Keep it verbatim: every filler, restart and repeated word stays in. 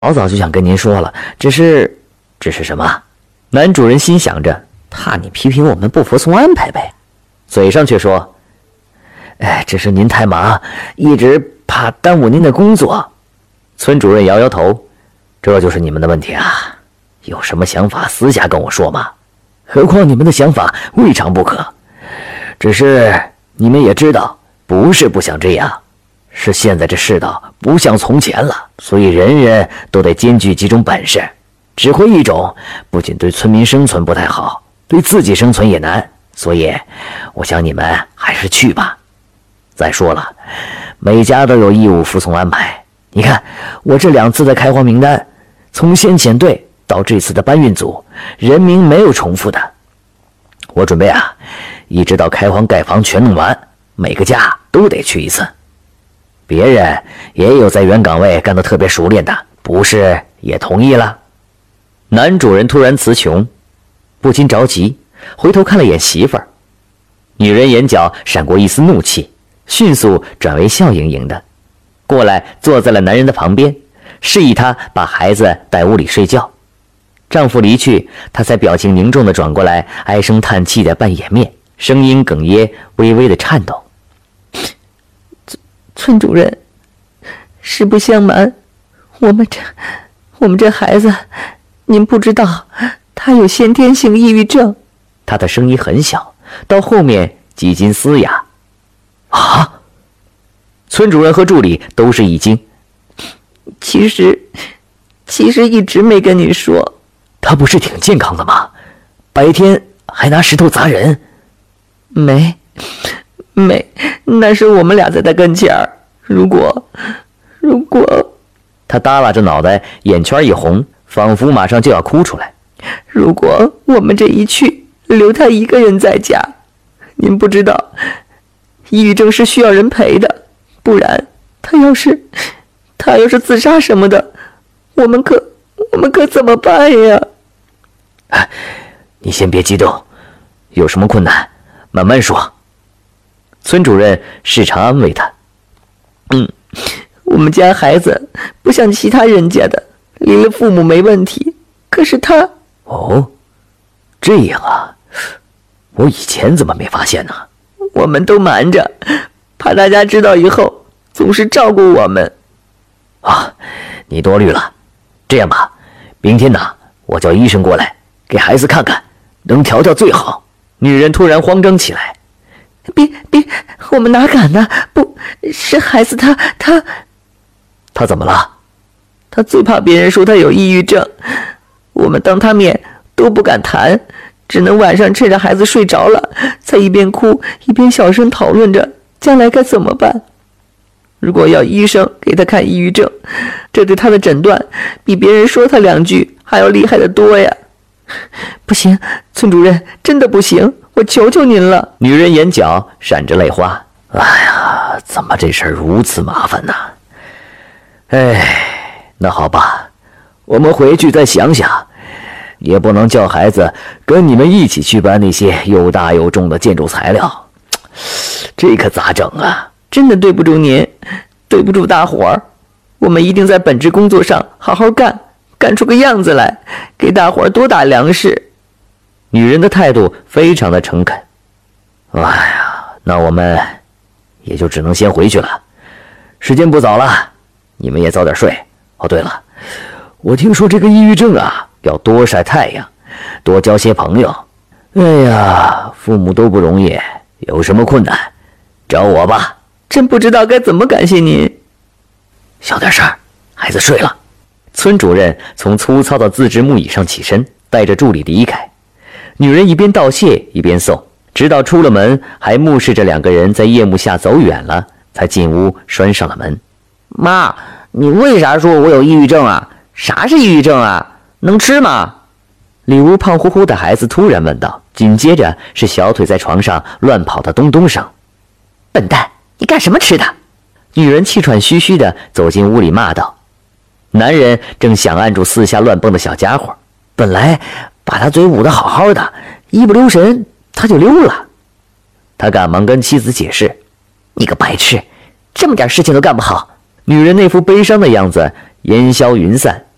老早就想跟您说了，只是，只是什么？男主人心想着，怕你批评我们不服从安排呗，嘴上却说：“哎，只是您太忙，一直怕耽误您的工作。”村主任摇摇头：“这就是你们的问题啊！有什么想法私下跟我说嘛。何况你们的想法未尝不可，只是你们也知道，不是不想这样。”是现在这世道不像从前了，所以人人都得兼具几种本事，指挥一种不仅对村民生存不太好，对自己生存也难，所以我想你们还是去吧。再说了，每家都有义务服从安排，你看我这两次的开荒名单，从先遣队到这次的搬运组，人名没有重复的。我准备啊，一直到开荒盖房全弄完，每个家都得去一次。别人也有在原岗位干得特别熟练的，不是也同意了？男主人突然词穷，不禁着急，回头看了眼媳妇儿。女人眼角闪过一丝怒气，迅速转为笑盈盈的，过来坐在了男人的旁边，示意他把孩子带屋里睡觉。丈夫离去，她才表情凝重地转过来，唉声叹气地半掩面，声音哽咽，微微的颤抖。 村主任，实不相瞒，我们这我们这孩子，您不知道，他有先天性抑郁症。 他的声音很小，到后面几近嘶哑。啊！村主任和助理都是一惊。 其实，其实一直没跟你说。 他不是挺健康的吗？白天还拿石头砸人。 没。没，那是我们俩在他跟前儿。如果，如果， 他耷拉着脑袋，眼圈一红，仿佛马上就要哭出来。 如果我们这一去，留他一个人在家，您不知道，抑郁症是需要人陪的，不然他要是，他要是自杀什么的，我们可，我们可怎么办呀？ 哎，你先别激动，有什么困难，慢慢说。村主任时常安慰他：“ 嗯，我们家孩子不像其他人家的，离了父母没问题。可是他…… 哦，这样啊，我以前怎么没发现呢？ 我们都瞒着，怕大家知道以后总是照顾我们。 啊，你多虑了。这样吧，明天呢，我叫医生过来给孩子看看，能调调最好。”女人突然慌张起来。 别别，我们哪敢呢？不是孩子他他他怎么了？ 他最怕别人说他有抑郁症，我们当他面都不敢谈，只能晚上趁着孩子睡着了，才一边哭一边小声讨论着将来该怎么办。如果要医生给他看抑郁症，这对他的诊断比别人说他两句还要厉害得多呀！不行，村主任，真的不行，我求求您了。 女人眼角闪着泪花。哎呀，怎么这事儿如此麻烦呢？哎，那好吧，我们回去再想想，也不能叫孩子跟你们一起去搬那些又大又重的建筑材料，这可咋整啊？ 真的对不住您，对不住大伙儿，我们一定在本职工作上好好干，干出个样子来，给大伙儿多打粮食。 女人的态度非常的诚恳。哎呀，那我们也就只能先回去了，时间不早了，你们也早点睡。哦，对了，我听说这个抑郁症啊，要多晒太阳，多交些朋友。哎呀，父母都不容易，有什么困难找我吧。 真不知道该怎么感谢您。 小点声，孩子睡了。村主任从粗糙的自制木椅上起身，带着助理离开。女人一边道谢一边送，直到出了门，还目视着两个人在夜幕下走远了，才进屋拴上了门。 妈，你为啥说我有抑郁症啊？啥是抑郁症啊？能吃吗？ 里屋胖乎乎的孩子突然问道，紧接着是小腿在床上乱跑的咚咚声。 笨蛋，你干什么吃的？ 女人气喘吁吁地走进屋里骂道。男人正想按住四下乱蹦的小家伙，本来把他嘴捂得好好的，一不留神他就溜了。他赶忙跟妻子解释：“ 你个白痴，这么点事情都干不好。” 女人那副悲伤的样子烟消云散，